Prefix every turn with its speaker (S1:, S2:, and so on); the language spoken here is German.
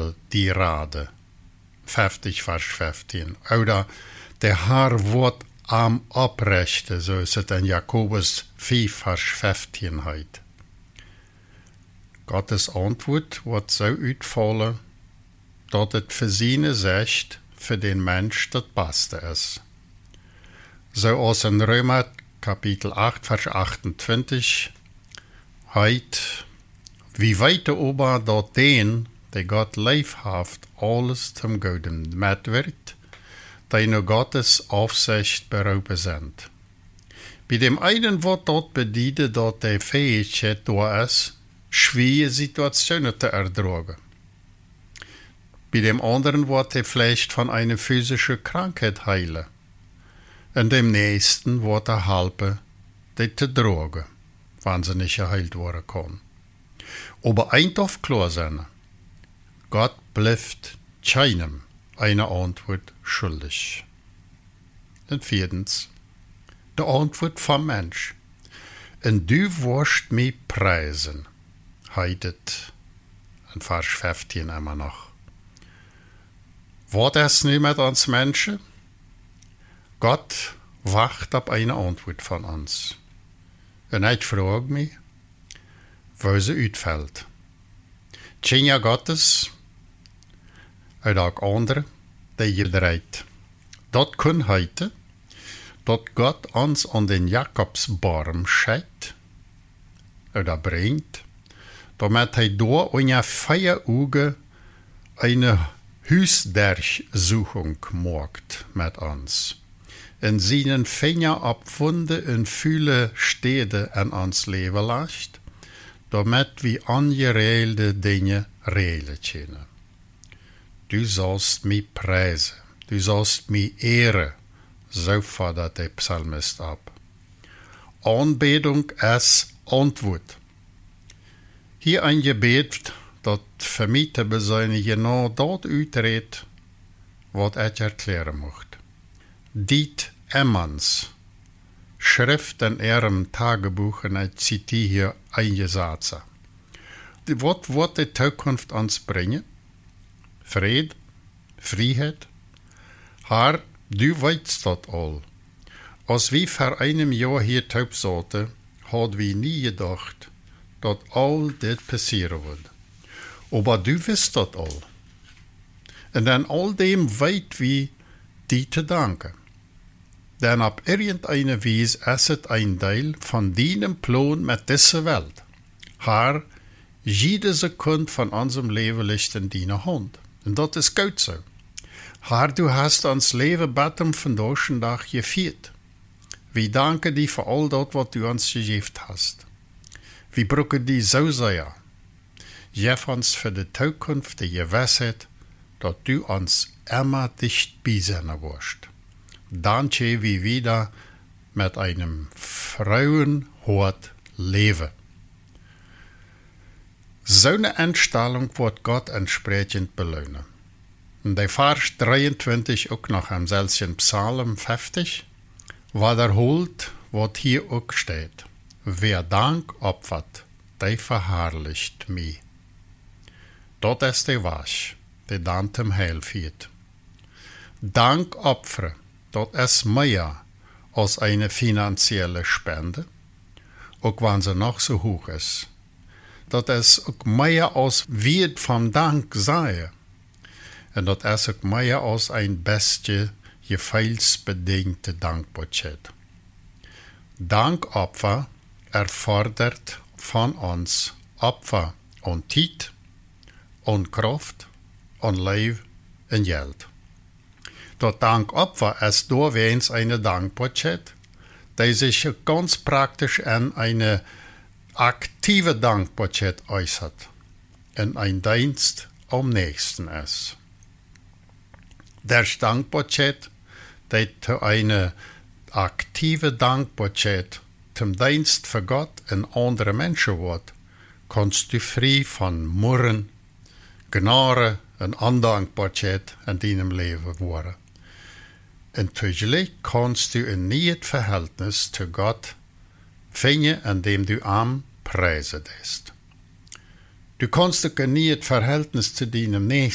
S1: Beispiel die Rade, 50 Vers 15. Oder der Herr wird am Abrechte, so ist es in Jakobus 5 Vers 15 heut. Gottes Antwort wird so uitvallen, dat het für seine Sicht für den Mensch das Beste ist. So aus in Römer Kapitel 8, Vers 28 heut, wie weit aber dort den, der Gott leibhaft alles zum Guten mit wird, die nur Gottes Aufsicht beraubt sind. Bei dem einen wird dort bedienen, dass der Fähigkeit da ist, schwere Situationen zu ertragen. Bei dem anderen wird er vielleicht von einer physischen Krankheit heilen. Und dem nächsten wird er helfen, die zu tragen, wenn sie nicht geheilt werden kann. Aber ein darf klar sein, Gott bleibt keinem eine Antwort schuldig. Und viertens, die Antwort vom Mensch. Und du wirst mich preisen, heidet in Vers 15 immer noch. Wird es nicht mit uns Menschen? Gott wacht auf eine Antwort von uns. Und ich frage mich, wo sie uitfällt. Tjenja Gottes, und auch andere, die je dreht. Dat kann heute, dat Gott uns an den Jakobsbaum scheidt, oder bringt, damit er da in 4 Augen eine Huisdurchsuchung macht mit uns. In seinen Finger abwunde in viele Städte an uns Leben lässt, damit wir angeregte Dinge regeln können. Du sollst mich preisen, du sollst mich ehren, so fordert der Psalmist ab. Anbetung ist Antwort. Hier ein Gebet, das für mich zu beseine genau dort uitredt, was ich erklären möchte. Diet Emmans, Schrift in ihrem Tagebuch, und ich zitiere hier einige Sätze. Was wird die Zukunft uns bringen? Friede, Freiheit? Herr, du weißt das all. Als wir vor einem Jahr hier taub saßen, hadden wir nie gedacht, dass all das passieren wird. Aber du weißt das all. Und an all dem weit wir dir zu danken. Denn auf irgendeine Weise ist es ein Teil von deinem Plan mit dieser Welt. Herr, jede Sekunde von unserem Leben liegt in deiner Hand. Und das ist gut so. Herr, du hast uns Leben betem vandaag Tag geviert. Wir danken dir für all das, was du uns gegeben hast. Wir brauchen dir so sehr. Gib uns für die Zukunft die Gewissheit, dass du uns immer dicht bei sein wirst. Danke wir wieder mit einem Frauenhort leben. So eine Einstellung wird Gott entsprechend belohnen. Und der Vers 23 auch noch im selben Psalm 50 wiederholt, was hier auch steht. Wer Dank opfert, der verherrlicht mich. Das ist der Wasch, der dann zum Heil führt. Dank opfern, das ist mehr als eine finanzielle Spende, auch wenn sie noch so hoch ist. Das ist auch mehr als Wert vom Dank sei. Und das ist auch mehr als ein beste, gefühlsbedingte Dankbarkeit. Dankopfer erfordert von uns Opfer und Zeit, und Kraft, und Leben und Geld. Das Dankopfer ist durchweg eine Dankbarkeit, die sich ganz praktisch in eine aktive Dankbarkeit äußert, in ein Dienst am nächsten ist. Der Dankbarkeit, die zu eine aktive Dankbarkeit zum Dienst für Gott und andere Menschen wird, kannst du frei von Murren, Gnade und Undankbarkeit in deinem Leben werden. Und zugleich kannst du ein neues Verhältnis zu Gott finden, indem du am preisen lässt. Du kannst auch ein neues Verhältnis zu deinem Nächsten